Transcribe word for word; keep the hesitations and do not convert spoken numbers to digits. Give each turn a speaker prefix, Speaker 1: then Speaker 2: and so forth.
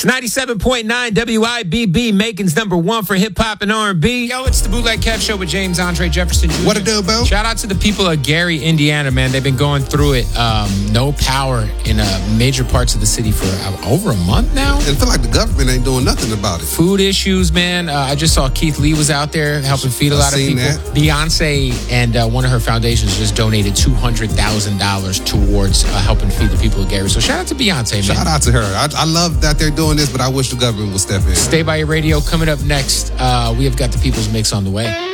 Speaker 1: It's ninety-seven point nine W I B B, Macon's number one for hip-hop and R and B. Yo, it's the Bootleg Kev Show with James Andre Jefferson Junior
Speaker 2: What it do, Bo?
Speaker 1: Shout out to the people of Gary, Indiana, man. They've been going through it. Um, no power in uh, major parts of the city for uh, over a month now.
Speaker 2: And I feel like the government ain't doing nothing about it.
Speaker 1: Food issues, man. Uh, I just saw Keith Lee was out there helping feed a lot of people.
Speaker 2: That.
Speaker 1: Beyonce and uh, one of her foundations just donated two hundred thousand dollars towards uh, helping feed the people of Gary. So shout out to Beyonce, man.
Speaker 2: Shout out to her. I, I love that they're doing this, but I wish the government would step in.
Speaker 1: Stay by your radio. Coming up next, uh, we have got the People's Mix on the way.